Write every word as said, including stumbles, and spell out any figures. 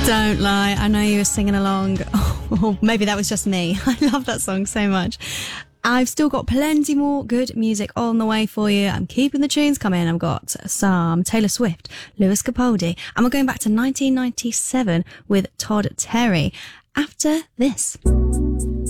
Don't lie, I know you were singing along. Oh, maybe that was just me. I love that song so much. I've still got plenty more good music on the way for you. I'm keeping the tunes coming. I've got some Taylor Swift, Lewis Capaldi, and we're going back to nineteen ninety-seven with Todd Terry after this.